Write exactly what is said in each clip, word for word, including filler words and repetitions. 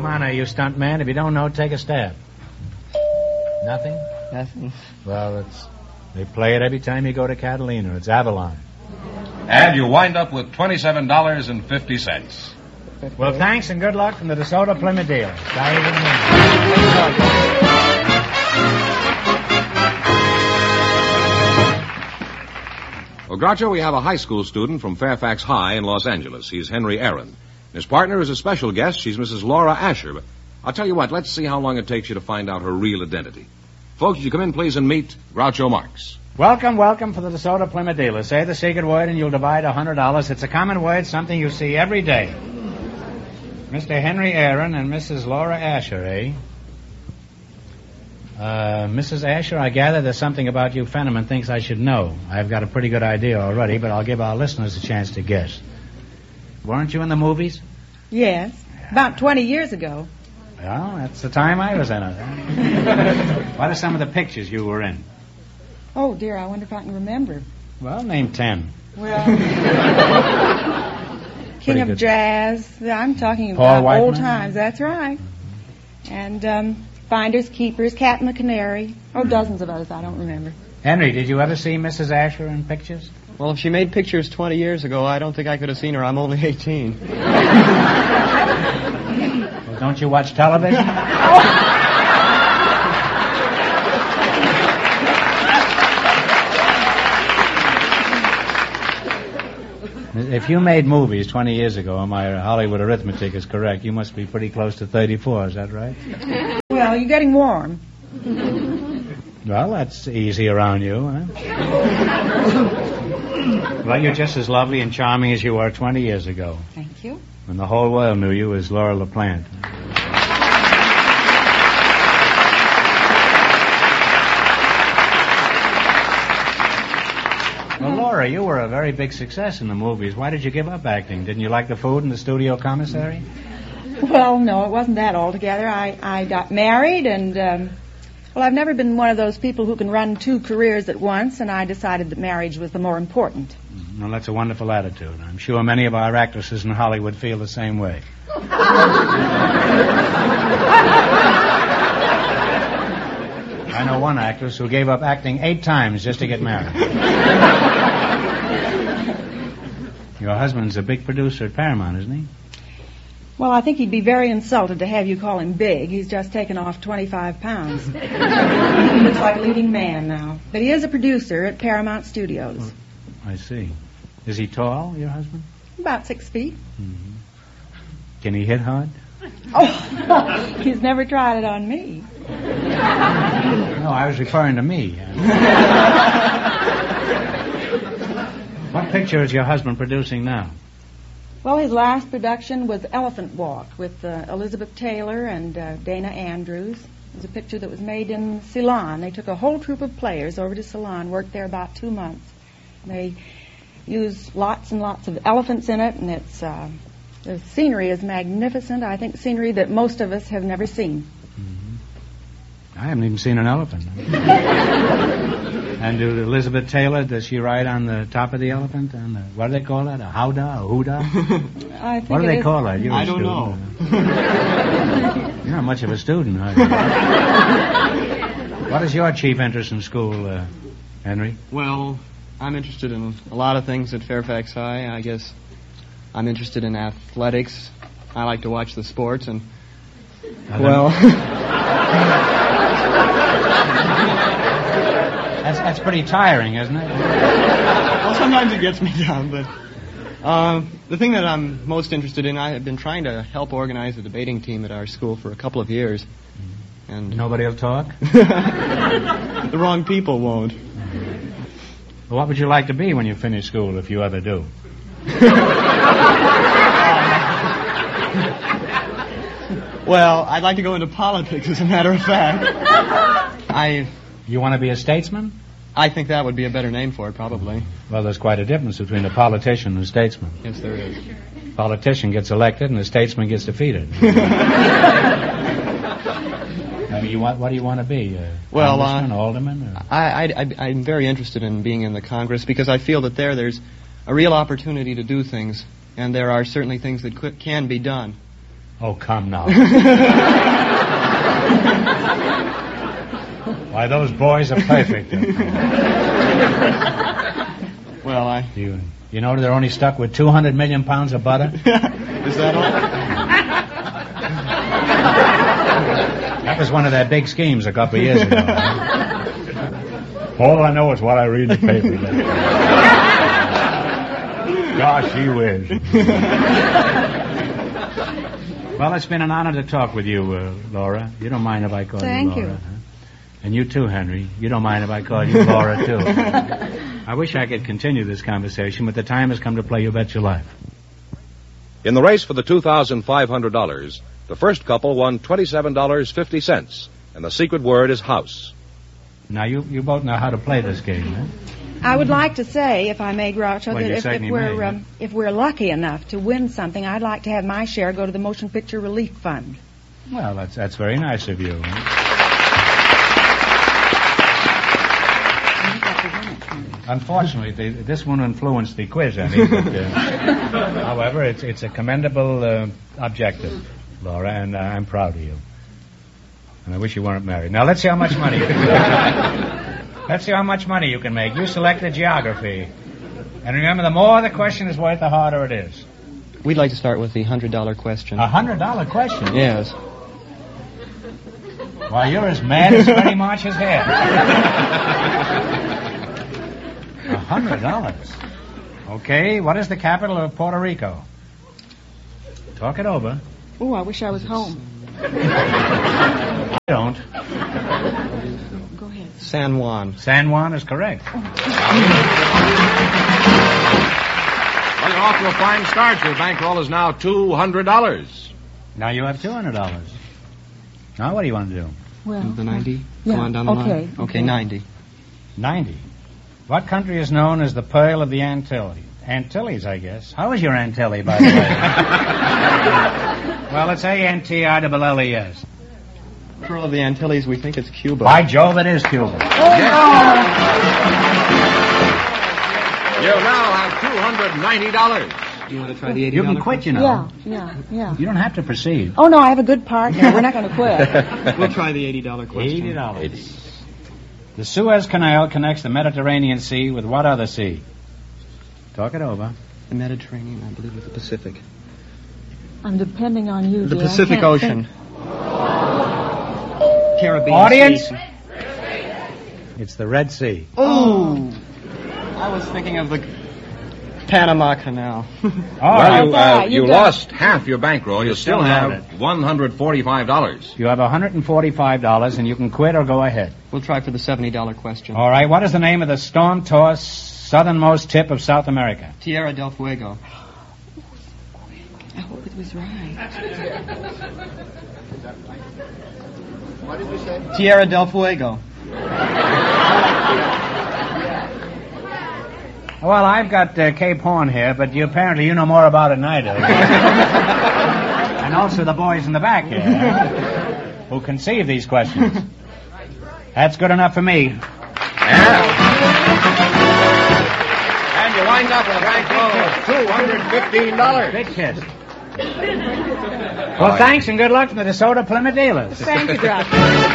Come on, now, you stunt man. If you don't know, take a stab. Nothing? Nothing. Well, it's they play it every time you go to Catalina. It's Avalon. And you wind up with twenty-seven dollars and fifty cents. Well, thanks and good luck from the DeSoto Plymouth dealers. Well, Groucho, we have a high school student from Fairfax High in Los Angeles. He's Henry Aaron. His partner is a special guest. She's Missus Laura Asher. But I'll tell you what, let's see how long it takes you to find out her real identity. Folks, you come in, please, and meet Groucho Marx. Welcome, welcome for the DeSoto Plymouth dealers. Say the secret word and you'll divide one hundred dollars. It's a common word, something you see every day. Mister Henry Aaron and Missus Laura Asher, eh? Uh, Missus Asher, I gather there's something about you Fenneman thinks I should know. I've got a pretty good idea already, but I'll give our listeners a chance to guess. Weren't you in the movies? Yes, about twenty years ago. Well, that's the time I was in it. What are some of the pictures you were in? Oh, dear, I wonder if I can remember. Well, name ten. Well, King of good. Jazz. I'm talking Paul about Whiteman? old times. That's right. And um, Finders, Keepers, Cat and the Canary. Oh, dozens of others I don't remember. Henry, did you ever see Missus Asher in pictures? Well, if she made pictures twenty years ago, I don't think I could have seen her. I'm only eighteen. Well, don't you watch television? If you made movies twenty years ago, and my Hollywood arithmetic is correct, you must be pretty close to thirty-four, is that right? Well, you're getting warm. Well, that's easy around you, huh? Well, you're just as lovely and charming as you were twenty years ago. Thank you. When the whole world knew you as Laura LaPlante. Well, Laura, you were a very big success in the movies. Why did you give up acting? Didn't you like the food in the studio commissary? Well, no, it wasn't that altogether. I, I got married and, um, well, I've never been one of those people who can run two careers at once, and I decided that marriage was the more important. Well, that's a wonderful attitude. I'm sure many of our actresses in Hollywood feel the same way. I know one actress who gave up acting eight times just to get married. Your husband's a big producer at Paramount, isn't he? Well, I think he'd be very insulted to have you call him big. He's just taken off twenty-five pounds. He looks like a leading man now. But he is a producer at Paramount Studios. Oh, I see. Is he tall, your husband? About six feet. Mm-hmm. Can he hit hard? Oh, he's never tried it on me. No, I was referring to me. What picture is your husband producing now? Well, his last production was Elephant Walk with uh, Elizabeth Taylor and uh, Dana Andrews. It was a picture that was made in Ceylon. They took a whole troupe of players over to Ceylon, worked there about two months. They used lots and lots of elephants in it, and it's uh, the scenery is magnificent. I think scenery that most of us have never seen. Mm-hmm. I haven't even seen an elephant. And do Elizabeth Taylor, does she ride on the top of the elephant? On the, what do they call that? A howdah? A hoodah? I think What do it they is- call that? You're a I don't student. know. You're not much of a student, are you? What is your chief interest in school, uh, Henry? Well, I'm interested in a lot of things at Fairfax High. I guess I'm interested in athletics. I like to watch the sports, and, Uh, well... That's, that's pretty tiring, isn't it? Well, sometimes it gets me down, but um, the thing that I'm most interested in, I have been trying to help organize a debating team at our school for a couple of years, and Nobody will talk? the wrong people won't. Well, what would you like to be when you finish school, if you ever do? Well, I'd like to go into politics, as a matter of fact. I You want to be a statesman? I think that would be a better name for it, probably. Well, there's quite a difference between a politician and a statesman. Yes, there is. Politician gets elected and the statesman gets defeated. I mean, you want, what do you want to be? A Well, uh, congressman, alderman? Or? I, I, I, I'm very interested in being in the Congress because I feel that there, there's a real opportunity to do things, and there are certainly things that could, can be done. Oh, come now. Why, those boys are perfect. Well, I... You, you know they're only stuck with two hundred million pounds of butter? Is that all? That was one of their big schemes a couple of years ago. All I know is what I read in the paper. Gosh, he whiz. Well, it's been an honor to talk with you, uh, Laura. You don't mind if I call Thank you Laura? you. Huh? And you too, Henry. You don't mind if I call you Laura, too? I wish I could continue this conversation, but the time has come to play You Bet Your Life. In the race for the two thousand five hundred dollars, the first couple won twenty-seven dollars and fifty cents, and the secret word is house. Now, you, you both know how to play this game, huh? I would like to say, if I may, Groucho, Well, you that if, if certainly we're may, um, if we're lucky enough to win something, I'd like to have my share go to the Motion Picture Relief Fund. Well, that's that's very nice of you. Unfortunately, the, this won't influence the quiz any. But, uh, however, it's it's a commendable uh, objective, Laura, and uh, I'm proud of you. And I wish you weren't married. Now let's see how much money you can make. Let's see how much money you can make. You selected geography, and remember, the more the question is worth, the harder it is. We'd like to start with the one hundred dollar question. A hundred dollar question. Yes. Why, you're as mad as Freddie March's head. A hundred dollars. Okay, what is the capital of Puerto Rico? Talk it over. Oh, I wish I was home. I don't. Go ahead. San Juan. San Juan is correct. Well, you're off to a fine start. Your bankroll is now two hundred dollars. Now you have two hundred dollars. Now what do you want to do? Well, The ninety? yeah, Go on down the okay, line. Okay, okay. ninety. Ninety. What country is known as the Pearl of the Antilles? Antilles, I guess. How is your Antilles, by the way? Well, it's A N T I L L E S. Pearl of the Antilles, we think it's Cuba. By Jove, it is Cuba. You now have two hundred ninety dollars. Do you want to try the eighty You dollar can quit, you know. Yeah, yeah, yeah. You don't have to proceed. Oh, no, I have a good partner. We're not going to quit. We'll try the eighty dollar question. Eighty dollars. The Suez Canal connects the Mediterranean Sea with what other sea? Talk it over. The Mediterranean, I believe, with the Pacific. I'm depending on you, The dear. I Pacific can't Ocean. think. Caribbean Audience? Sea. It's the Red Sea. Oh! I was thinking of the Panama Canal. All Well, right. you, uh, right, you you got lost half your bankroll. You still still have have one hundred forty-five dollars. You have one hundred forty-five dollars, and you can quit or go ahead. We'll try for the seventy dollar question. All right. What is the name of the storm-tossed southernmost tip of South America? Tierra del Fuego. I hope it was right. Tierra del Fuego. Well, I've got uh, Cape Horn here, but you apparently you know more about it than I do. And also the boys in the back here, huh, who conceive these questions. That's good enough for me. Yeah. And you wind up with a bankroll of two hundred fifteen dollars. Big kiss. Well, thanks and good luck to the DeSoto Plymouth dealers. Thank you, Groucho.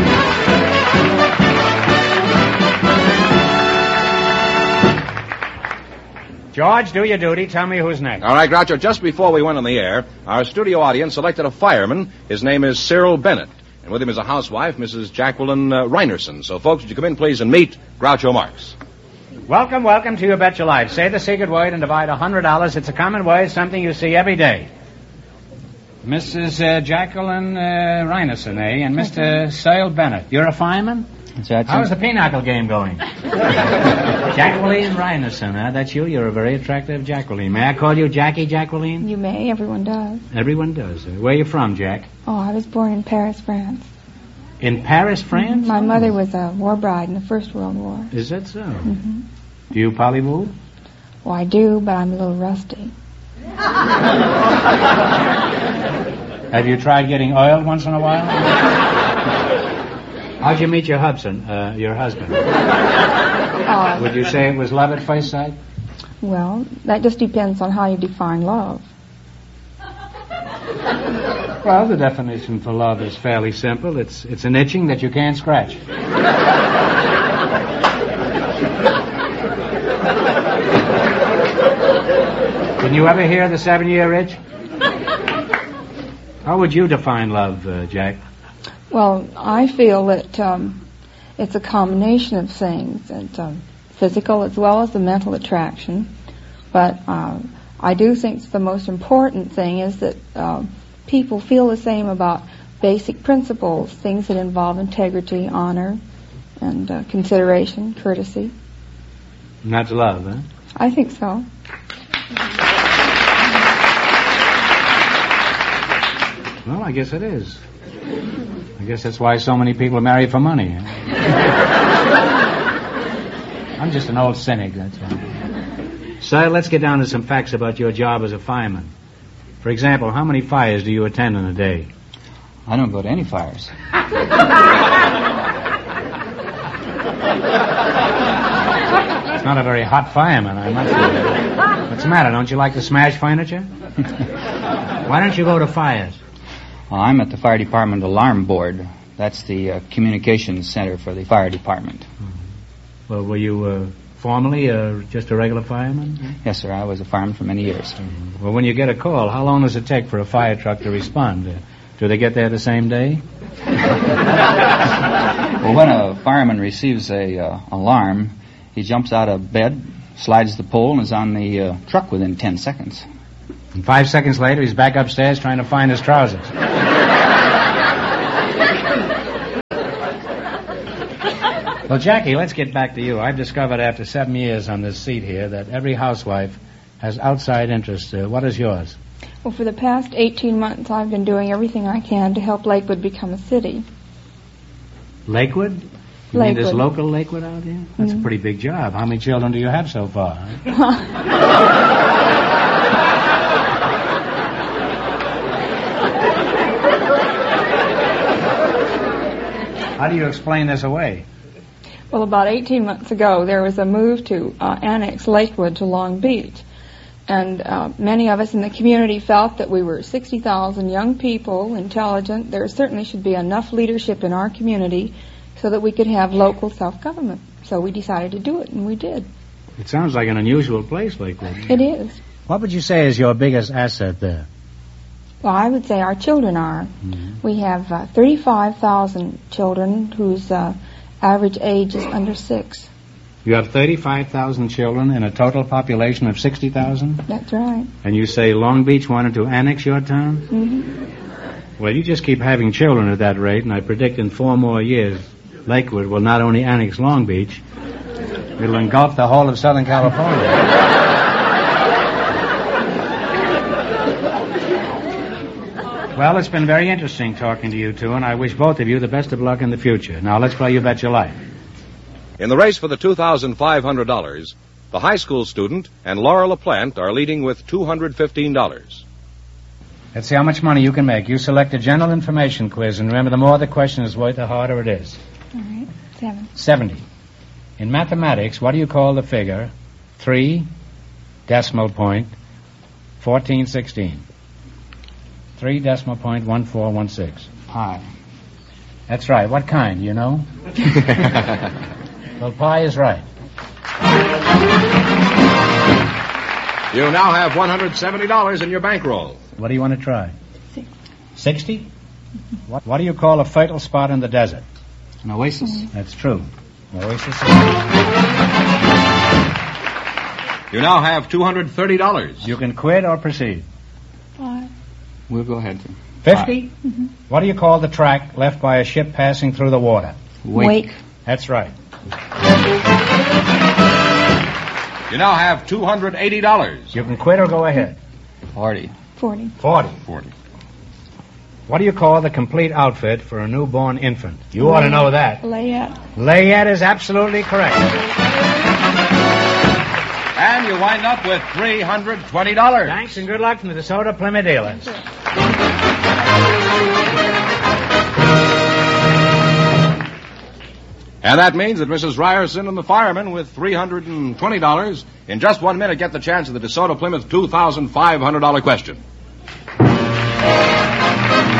George, do your duty. Tell me who's next. All right, Groucho, just before we went on the air, our studio audience selected a fireman. His name is Cyril Bennett. And with him is a housewife, Missus Jacqueline uh, Reinerson. So, folks, would you come in, please, and meet Groucho Marx. Welcome, welcome to You Bet Your Life. Say the secret word and divide one hundred dollars. It's a common word, something you see every day. Missus Uh, Jacqueline uh, Reinerson, eh? And Mister Cyril Bennett. You're a fireman? How's the pinochle game going? Jacqueline Reinerson, huh? That's you? You're a very attractive Jacqueline. May I call you Jackie Jacqueline? You may. Everyone does. Everyone does. Uh, Where are you from, Jack? Oh, I was born in Paris, France. In Paris, France? My mother was a war bride in the First World War. Is that so? hmm Do you pollywoo? Well, I do, but I'm a little rusty. Have you tried getting oiled once in a while? How'd you meet your husband? Uh, your husband? Uh, Would you say it was love at first sight? well, that just depends on how you define love. Well, the definition for love is fairly simple. It's it's an itching that you can't scratch. Didn't you ever hear the seven-year itch? How would you define love, uh, Jack? Well, I feel that um, it's a combination of things. It's um, physical as well as the mental attraction. But um, I do think the most important thing is that um, people feel the same about basic principles, things that involve integrity, honor, and uh, consideration, courtesy. And that's love, huh? I think so. Well, I guess it is. I guess that's why so many people are married for money. Huh? I'm just an old cynic, that's all. Sir, let's get down to some facts about your job as a fireman. For example, how many fires do you attend in a day? I don't go to any fires. It's not a very hot fireman, I must say. What's the matter? Don't you like to smash furniture? Why don't you go to fires? Well, I'm at the fire department alarm board. That's the uh, communications center for the fire department. Mm-hmm. Well, were you uh, formerly uh, just a regular fireman? Yes, sir. I was a fireman for many years. Mm-hmm. Well, when you get a call, how long does it take for a fire truck to respond? Uh, do they get there the same day? Well, when a fireman receives a uh, alarm, he jumps out of bed, slides the pole, and is on the uh, truck within ten seconds. And five seconds later, he's back upstairs trying to find his trousers. Well, Jackie, let's get back to you. I've discovered after seven years on this seat here that every housewife has outside interests. Uh, what is yours? Well, for the past eighteen months, I've been doing everything I can to help Lakewood become a city. Lakewood? You Lakewood. mean this local Lakewood out here? That's Mm-hmm. a pretty big job. How many children do you have so far? Huh? How do you explain this away? Well, about eighteen months ago, there was a move to uh, annex Lakewood to Long Beach. And uh, many of us in the community felt that we were sixty thousand young people, intelligent. There certainly should be enough leadership in our community so that we could have local self-government. So we decided to do it, and we did. It sounds like an unusual place, Lakewood. It is. What would you say is your biggest asset there? Well, I would say our children are. Mm-hmm. We have uh, thirty-five thousand children whose uh, average age is under six. You have thirty-five thousand children in a total population of sixty thousand? That's right. And you say Long Beach wanted to annex your town? Mm-hmm. Well, you just keep having children at that rate, and I predict in four more years, Lakewood will not only annex Long Beach, it'll engulf the whole of Southern California. Well, it's been very interesting talking to you two, and I wish both of you the best of luck in the future. Now, let's play You Bet Your Life. In the race for the two thousand five hundred dollars, the high school student and Laura LaPlante are leading with two hundred fifteen dollars. Let's see how much money you can make. You select a general information quiz, and remember, the more the question is worth, the harder it is. All right. Seven. seventy. In mathematics, what do you call the figure three decimal point fourteen sixteen? three decimal point one four one six. Pi. That's right. What kind, you know? Well, pi is right. You now have one hundred seventy dollars in your bankroll. What do you want to try? Six. sixty? What, what do you call a fertile spot in the desert? An oasis. That's true. Oasis. You now have two hundred thirty dollars. You can quit or proceed. Five. We'll go ahead. fifty? Mm-hmm. What do you call the track left by a ship passing through the water? Wake. Wake. That's right. You now have two hundred eighty dollars. You can quit or go ahead. Forty. Forty. forty. forty. What do you call the complete outfit for a newborn infant? You ought to know that. Layette. Layette is absolutely correct. And you wind up with three hundred twenty dollars. Thanks and good luck from the DeSoto Plymouth dealers. And that means that Missus Ryerson and the fireman with three hundred twenty dollars in just one minute get the chance of the DeSoto Plymouth two thousand five hundred dollars question.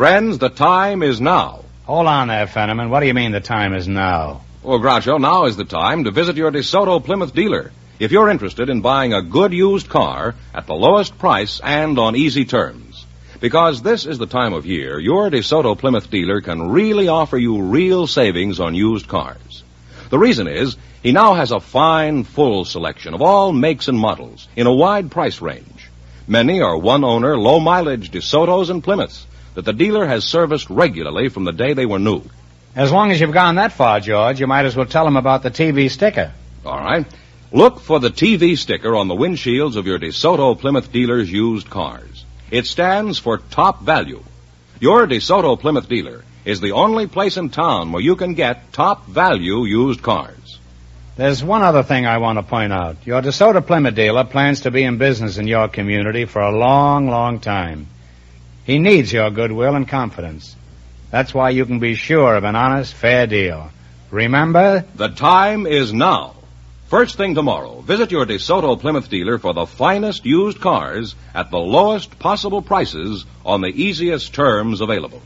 Friends, the time is now. Hold on there, Fenneman. What do you mean the time is now? Well, Groucho, now is the time to visit your DeSoto Plymouth dealer if you're interested in buying a good used car at the lowest price and on easy terms. Because this is the time of year your DeSoto Plymouth dealer can really offer you real savings on used cars. The reason is he now has a fine, full selection of all makes and models in a wide price range. Many are one-owner, low-mileage DeSotos and Plymouths that the dealer has serviced regularly from the day they were new. As long as you've gone that far, George, you might as well tell them about the T V sticker. All right. Look for the T V sticker on the windshields of your DeSoto Plymouth dealer's used cars. It stands for top value. Your DeSoto Plymouth dealer is the only place in town where you can get top value used cars. There's one other thing I want to point out. Your DeSoto Plymouth dealer plans to be in business in your community for a long, long time. He needs your goodwill and confidence. That's why you can be sure of an honest, fair deal. Remember? The time is now. First thing tomorrow, visit your DeSoto Plymouth dealer for the finest used cars at the lowest possible prices on the easiest terms available.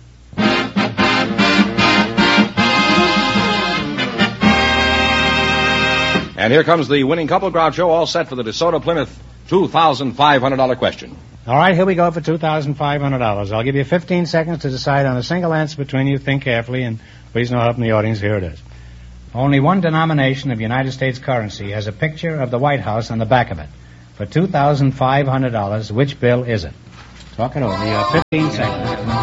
And here comes the winning couple, Groucho, all set for the DeSoto Plymouth two thousand five hundred dollars question. All right, here we go for two thousand five hundred dollars. I'll give you fifteen seconds to decide on a single answer between you. Think carefully, and please no help from the audience. Here it is. Only one denomination of United States currency has a picture of the White House on the back of it. For two thousand five hundred dollars, which bill is it? Talk it over. You have fifteen seconds.